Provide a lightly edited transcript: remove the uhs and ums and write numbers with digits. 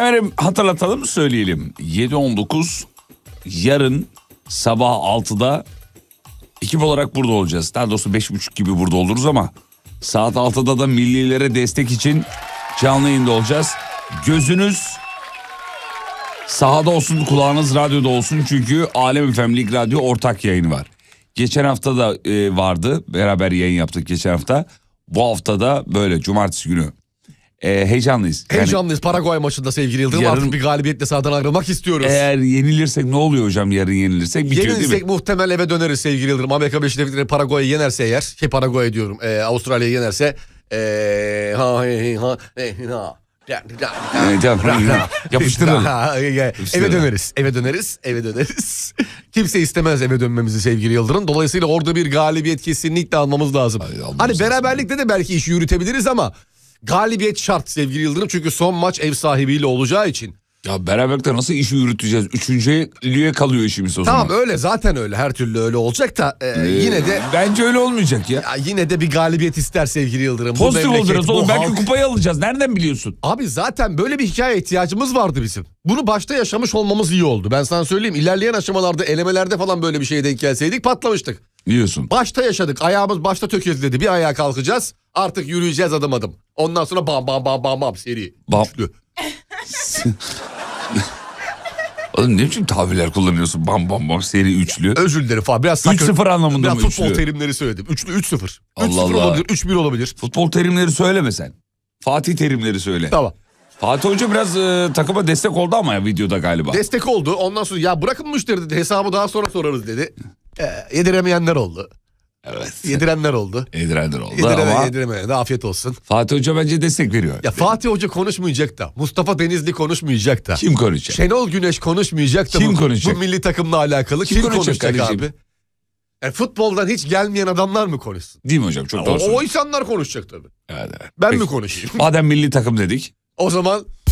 Efendim hatırlatalım, söyleyelim. 7-19 yarın sabah 6'da ekip olarak burada olacağız. Daha doğrusu 5.30 gibi burada oluruz ama saat 6'da da millilere destek için canlı yayında olacağız. Gözünüz sahada olsun, kulağınız radyoda olsun, çünkü Alem FM Lig Radyo ortak yayını var. Geçen hafta da vardı, beraber yayın yaptık geçen hafta. Bu hafta da böyle cumartesi günü. Heyecanlıyız. Heyecanlıyız. Paraguay maçında sevgili Yıldırım. Yarın, artık bir galibiyetle sahadan ayrılmak istiyoruz. Eğer yenilirsek ne oluyor hocam, yarın yenilirsek? Bitiyor, yenilirsek değil mi? muhtemel eve döneriz sevgili Yıldırım. Amerika Birleşik Devletleri Paraguay'ı yenerse eğer. Paraguay diyorum. Avustralya'yı yenerse. Yapıştıralım. Eve döneriz. Kimse istemez eve dönmemizi sevgili Yıldırım. Dolayısıyla orada bir galibiyet kesinlikle almamız lazım. Hani beraberlikte de belki işi yürütebiliriz ama galibiyet şart sevgili Yıldırım. Çünkü son maç ev sahibiyle olacağı için. Ya beraberlikte nasıl işi yürüteceğiz? Üçüncüye kalıyor işimiz o zaman. Tamam öyle, zaten öyle, her türlü öyle olacak da yine de. Bence öyle olmayacak ya. Yine de bir galibiyet ister sevgili Yıldırım. Pozitif olacağız oğlum, belki halk... kupayı alacağız, nereden biliyorsun? Abi zaten böyle bir hikaye ihtiyacımız vardı bizim. Bunu başta yaşamış olmamız iyi oldu. Ben sana söyleyeyim, ilerleyen aşamalarda, elemelerde falan böyle bir şeye denk gelseydik patlamıştık. Diyorsun. Başta yaşadık, ayağımız başta tökezledi, bir ayağa kalkacağız. Artık yürüyeceğiz adım adım. Ondan sonra bam bam bam bam bam seri. Üçlü. Oğlum ne biçim tabirler kullanıyorsun? Bam bam bam seri üçlü. Özür dilerim falan. Biraz 3-0 anlamında biraz mı futbol üçlü? terimleri söyledim. Üçlü 3-0. Allah 3-0 Allah. olabilir, 3-1 olabilir. Futbol terimleri söyleme sen. Fatih terimleri söyle. Tamam. Fatih Hoca biraz takıma destek oldu ama ya videoda galiba. Destek oldu. Ondan sonra ya bırakın müşteri dedi. Hesabı daha sonra sorarız dedi. Yediremeyenler oldu. Evet. Yedirenler oldu. Yedirenler oldu ama Yediremeyen de afiyet olsun. Fatih Hoca bence destek veriyor. Ya Fatih Hoca konuşmayacak da. Mustafa Denizli konuşmayacak da. Kim konuşacak? Şenol Güneş konuşmayacak da. Kim bu, konuşacak? Bu milli takımla alakalı. Kim konuşacak kardeşim? abi? Yani futboldan hiç gelmeyen adamlar mı konuşsun? Değil mi hocam? Çok doğru O söylüyorsun. insanlar konuşacak tabii. Evet, evet. Ben Peki. mi konuşayım? Madem milli takım dedik. O zaman